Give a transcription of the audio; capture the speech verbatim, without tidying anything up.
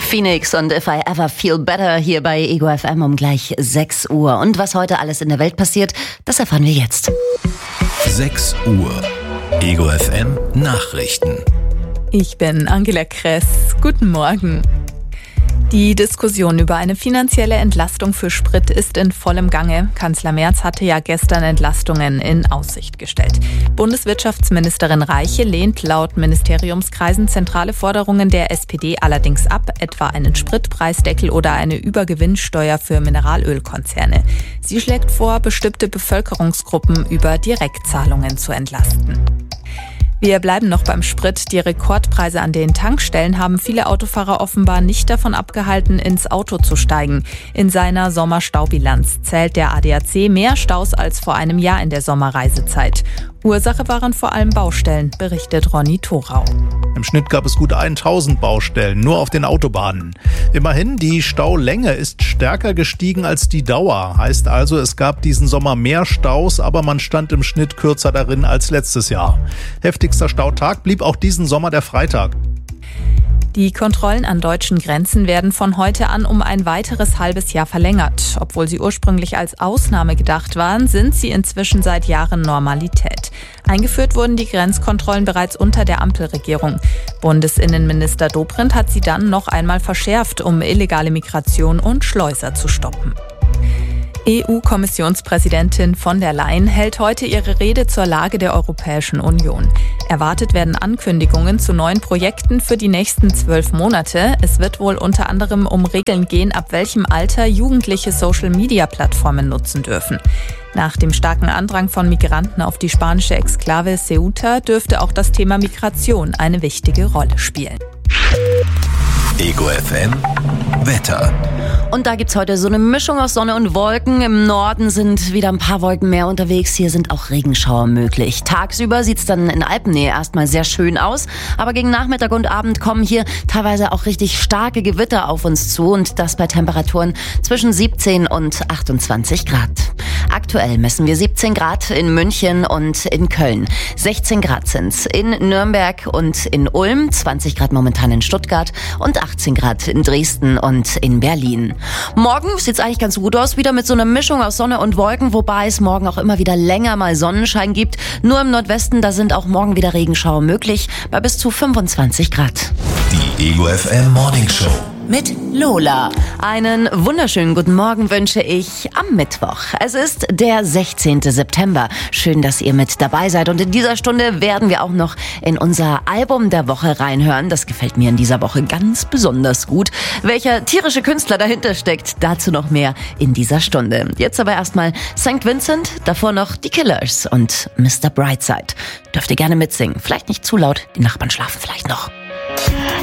Phoenix und If I Ever Feel Better hier bei Ego F M um gleich sechs Uhr. Und was heute alles in der Welt passiert, das erfahren wir jetzt. sechs Uhr. Ego F M Nachrichten. Ich bin Angela Kress. Guten Morgen. Die Diskussion über eine finanzielle Entlastung für Sprit ist in vollem Gange. Kanzler Merz hatte ja gestern Entlastungen in Aussicht gestellt. Bundeswirtschaftsministerin Reiche lehnt laut Ministeriumskreisen zentrale Forderungen der S P D allerdings ab, etwa einen Spritpreisdeckel oder eine Übergewinnsteuer für Mineralölkonzerne. Sie schlägt vor, bestimmte Bevölkerungsgruppen über Direktzahlungen zu entlasten. Wir bleiben noch beim Sprit. Die Rekordpreise an den Tankstellen haben viele Autofahrer offenbar nicht davon abgehalten, ins Auto zu steigen. In seiner Sommerstaubilanz zählt der A D A C mehr Staus als vor einem Jahr in der Sommerreisezeit. Ursache waren vor allem Baustellen, berichtet Ronny Thorau. Im Schnitt gab es gut tausend Baustellen, nur auf den Autobahnen. Immerhin, die Staulänge ist stärker gestiegen als die Dauer. Heißt also, es gab diesen Sommer mehr Staus, aber man stand im Schnitt kürzer darin als letztes Jahr. Heftigster Stautag blieb auch diesen Sommer der Freitag. Die Kontrollen an deutschen Grenzen werden von heute an um ein weiteres halbes Jahr verlängert. Obwohl sie ursprünglich als Ausnahme gedacht waren, sind sie inzwischen seit Jahren Normalität. Eingeführt wurden die Grenzkontrollen bereits unter der Ampelregierung. Bundesinnenminister Dobrindt hat sie dann noch einmal verschärft, um illegale Migration und Schleuser zu stoppen. E U-Kommissionspräsidentin von der Leyen hält heute ihre Rede zur Lage der Europäischen Union. Erwartet werden Ankündigungen zu neuen Projekten für die nächsten zwölf Monate. Es wird wohl unter anderem um Regeln gehen, ab welchem Alter Jugendliche Social-Media-Plattformen nutzen dürfen. Nach dem starken Andrang von Migranten auf die spanische Exklave Ceuta dürfte auch das Thema Migration eine wichtige Rolle spielen. Ego F M Wetter. Und da gibt's heute so eine Mischung aus Sonne und Wolken. Im Norden sind wieder ein paar Wolken mehr unterwegs. Hier sind auch Regenschauer möglich. Tagsüber sieht's dann in Alpennähe erstmal sehr schön aus. Aber gegen Nachmittag und Abend kommen hier teilweise auch richtig starke Gewitter auf uns zu. Und das bei Temperaturen zwischen siebzehn und achtundzwanzig Grad. Aktuell messen wir siebzehn Grad in München und in Köln. sechzehn Grad sind's in Nürnberg und in Ulm. zwanzig Grad momentan in Stuttgart und achtzehn Grad in Dresden und in Berlin. Morgen sieht's eigentlich ganz gut aus, wieder mit so einer Mischung aus Sonne und Wolken, wobei es morgen auch immer wieder länger mal Sonnenschein gibt. Nur im Nordwesten, da sind auch morgen wieder Regenschauer möglich, bei bis zu fünfundzwanzig Grad. Die Ego F M Morning Show mit Lola. Einen wunderschönen guten Morgen wünsche ich am Mittwoch. Es ist der sechzehnten September. Schön, dass ihr mit dabei seid. Und in dieser Stunde werden wir auch noch in unser Album der Woche reinhören. Das gefällt mir in dieser Woche ganz besonders gut. Welcher tierische Künstler dahinter steckt, dazu noch mehr in dieser Stunde. Jetzt aber erstmal Sankt Vincent, davor noch die Killers und Mister Brightside. Dürft ihr gerne mitsingen. Vielleicht nicht zu laut, die Nachbarn schlafen vielleicht noch.